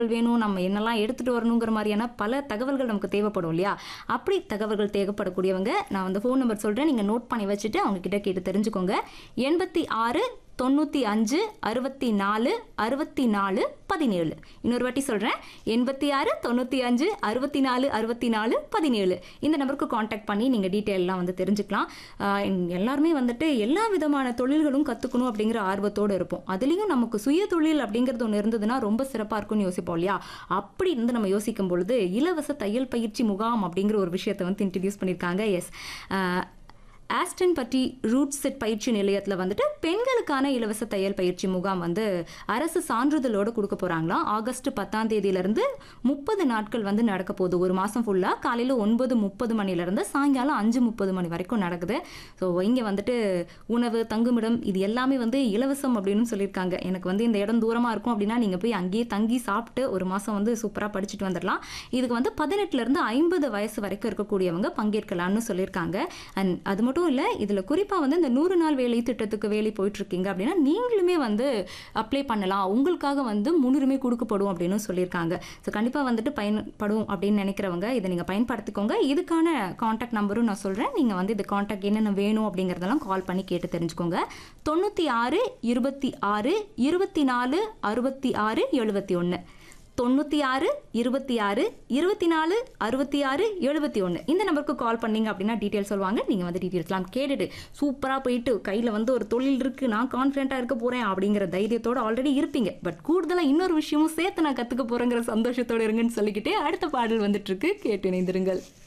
வேணும், நம்ம என்னெல்லாம் எடுத்துட்டு வரணுங்கிற மாதிரியான பல தகவல்கள் நமக்கு தேவைப்படும் இல்லையா? அப்படி தகவல்கள் தேவைப்படக்கூடியவங்க, நான் வந்து ஃபோன் நம்பர் சொல்றேன். நீங்க நோட் பண்ணி வச்சுட்டு அவங்க கிட்ட கேட்டு தெரிஞ்சுக்கோங்க. 86 95 64 64 17. இன்னொரு வாட்டி சொல்றேன். 86 95 64 64 17. இந்த நம்பருக்கு காண்டாக்ட் பண்ணி நீங்க டீட்டெயில்லாம் வந்து தெரிஞ்சுக்கலாம். எல்லாருமே வந்துட்டு எல்லா விதமான தொழில்களும் கத்துக்கணும் அப்படிங்கிற ஆர்வத்தோடு இருப்போம். அதுலயும் நமக்கு சுய தொழில் அப்படிங்கிறது ஒன்று இருந்ததுன்னா ரொம்ப சிறப்பா இருக்கும்னு யோசிப்போம் இல்லையா? அப்படி இருந்து நம்ம யோசிக்கும் பொழுது இலவச தையல் பயிற்சி முகாம் அப்படிங்கிற ஒரு விஷயத்தை வந்து இன்ட்ரடியூஸ் பண்ணியிருக்காங்க. எஸ், ஆஸ்டன் பட்டி ரூட் செட் பயிற்சி நிலையத்தில் வந்துட்டு பெண்களுக்கான இலவச தையல் பயிற்சி முகாம் வந்து அரசு சான்றிதழோடு கொடுக்க போகிறாங்களாம். ஆகஸ்ட் 10ஆம் தேதியிலிருந்து 30 நாட்கள் வந்து நடக்க போகுது. ஒரு மாதம் ஃபுல்லாக காலையில் 9:30 மணிலேருந்து சாயங்காலம் 5:30 மணி வரைக்கும் நடக்குது. ஸோ இங்கே வந்துட்டு உணவு, தங்குமிடம் இது எல்லாமே வந்து இலவசம் அப்படின்னு சொல்லியிருக்காங்க. எனக்கு வந்து இந்த இடம் தூரமாக இருக்கும் அப்படின்னா நீங்கள் போய் அங்கேயே தங்கி சாப்பிட்டு ஒரு மாதம் வந்து சூப்பராக படிச்சுட்டு வந்துடலாம். இதுக்கு வந்து 18லேருந்து 50 வயசு வரைக்கும் இருக்கக்கூடியவங்க பங்கேற்கலாம்னு சொல்லியிருக்காங்க. அண்ட் அது மட்டும் இல்லை, இதில் குறிப்பாக வந்து இந்த 100 நாள் வேலை திட்டத்துக்கு வேலை போயிட்டுருக்கீங்க அப்படின்னா நீங்களுமே வந்து அப்ளை பண்ணலாம். உங்களுக்காக வந்து முன்னுரிமை கொடுக்கப்படும் அப்படின்னு சொல்லியிருக்காங்க. ஸோ கண்டிப்பாக வந்துட்டு பயன்படும் அப்படின்னு நினைக்கிறவங்க இதை நீங்கள் பயன்படுத்திக்கோங்க. இதுக்கான காண்டாக்ட் நம்பரும் நான் சொல்கிறேன். நீங்கள் வந்து இது காண்டாக்ட் என்னென்ன வேணும் அப்படிங்கிறதெல்லாம் கால் பண்ணி கேட்டு தெரிஞ்சுக்கோங்க. 96 26 24 66 71. 96 26 24 66 71. இந்த நம்பருக்கு கால் பண்ணீங்க அப்படின்னா டீட்டெயில் சொல்லுவாங்க. நீங்கள் வந்து டீட்டெயில்ஸ்லாம் கேட்டுட்டு சூப்பராக போயிட்டு கையில் வந்து ஒரு தொழில் இருக்குது, நான் கான்ஃபிடென்ட்டாக இருக்க போகிறேன் அப்படிங்கிற தைரியத்தோடு ஆல்ரெடி இருப்பீங்க. பட் கூடுதலாக இன்னொரு விஷயமும் சேர்த்து நான் கற்றுக்க போகிறேங்கிற சந்தோஷத்தோடு இருங்கன்னு சொல்லிக்கிட்டே அடுத்த பாடல் வந்துட்டுருக்கு. கேட்டு இணைந்திருங்கள்.